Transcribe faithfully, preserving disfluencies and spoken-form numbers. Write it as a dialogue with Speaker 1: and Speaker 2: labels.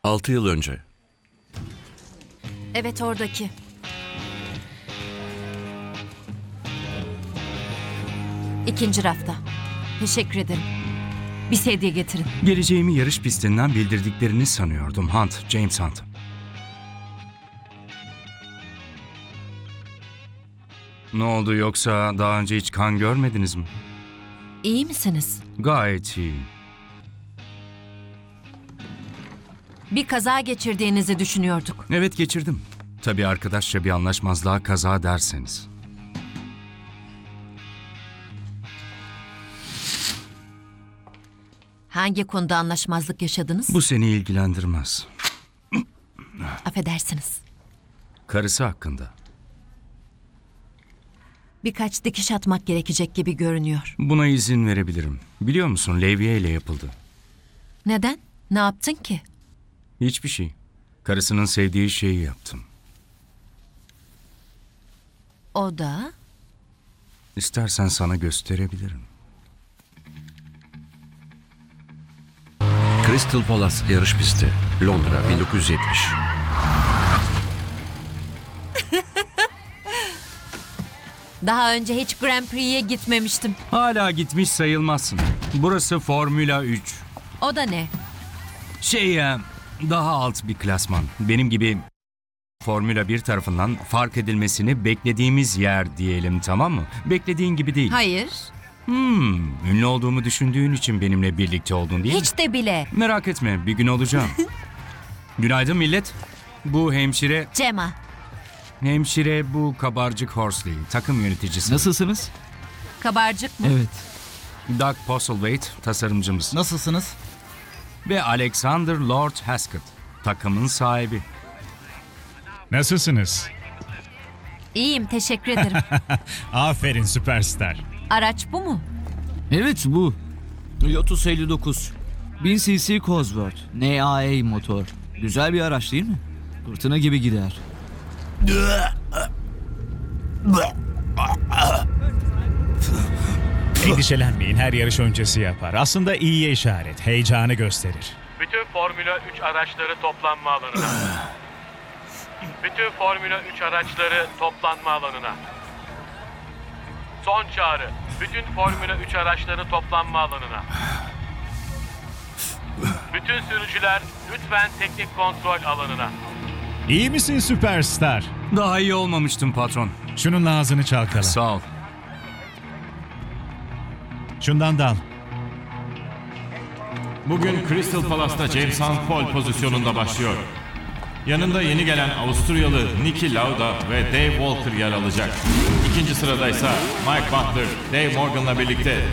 Speaker 1: Altı yıl önce.
Speaker 2: Evet, oradaki. İkinci rafta. Teşekkür ederim. Bir sedye getirin.
Speaker 3: Geleceğimi yarış pistinden bildirdiklerini sanıyordum. Hunt, James Hunt. Ne oldu, yoksa daha önce hiç kan görmediniz mi?
Speaker 2: İyi misiniz?
Speaker 3: Gayet iyi.
Speaker 2: Bir kaza geçirdiğinizi düşünüyorduk.
Speaker 3: Evet, geçirdim. Tabii arkadaşça bir anlaşmazlığa kaza derseniz.
Speaker 2: Hangi konuda anlaşmazlık yaşadınız?
Speaker 3: Bu seni ilgilendirmez.
Speaker 2: Affedersiniz.
Speaker 3: Karısı hakkında.
Speaker 2: Birkaç dikiş atmak gerekecek gibi görünüyor.
Speaker 3: Buna izin verebilirim. Biliyor musun, levye ile yapıldı.
Speaker 2: Neden? Ne yaptın ki?
Speaker 3: Hiçbir şey. Karısının sevdiği şeyi yaptım.
Speaker 2: O da...
Speaker 3: İstersen sana gösterebilirim.
Speaker 1: Crystal Palace yarış pisti. Londra bin dokuz yüz yetmiş.
Speaker 2: Daha önce hiç Grand Prix'ye gitmemiştim.
Speaker 3: Hala gitmiş sayılmazsın. Burası Formula üç.
Speaker 2: O da ne?
Speaker 3: Şey ya, daha alt bir klasman. Benim gibi Formula bir tarafından fark edilmesini beklediğimiz yer diyelim, tamam mı? Beklediğin gibi değil.
Speaker 2: Hayır.
Speaker 3: Hmm, ünlü olduğumu düşündüğün için benimle birlikte oldun değil mi?
Speaker 2: Hiç de bile.
Speaker 3: Merak etme, bir gün olacağım. Günaydın millet. Bu hemşire,
Speaker 2: Cema.
Speaker 3: hemşire bu kabarcık Horsley, takım yöneticisi.
Speaker 4: Nasılsınız?
Speaker 2: Kabarcık mı?
Speaker 4: Evet.
Speaker 3: Doug Postlethwaite, tasarımcımız.
Speaker 4: Nasılsınız?
Speaker 3: Ve Alexander Lord Haskett, takımın sahibi.
Speaker 5: Nasılsınız?
Speaker 2: İyiyim, teşekkür ederim.
Speaker 5: Aferin süperstar.
Speaker 2: Araç bu mu?
Speaker 4: Evet, bu. Lotus elli dokuz. bin cc Cosworth. N A A motor. Güzel bir araç değil mi? Fırtına gibi gider.
Speaker 5: Endişelenmeyin, her yarış öncesi yapar. Aslında iyiye işaret, heyecanı gösterir.
Speaker 6: Bütün Formula üç araçları toplanma alanına. Bütün Formula üç araçları toplanma alanına. Son çağrı. Bütün Formula üç araçları toplanma alanına. Bütün sürücüler lütfen teknik kontrol alanına.
Speaker 5: İyi misin süperstar?
Speaker 3: Daha iyi olmamıştım patron.
Speaker 5: Şunun ağzını çalkala.
Speaker 3: Sağ ol.
Speaker 5: Şundan da al.
Speaker 7: Bugün Crystal Palace'ta James Hunt pole pozisyonunda başlıyor. Yanında yeni gelen Avusturyalı Niki Lauda ve Dave Walker yer alacak. İkinci sıradaysa Mike Butler, Dave Morgan'la birlikte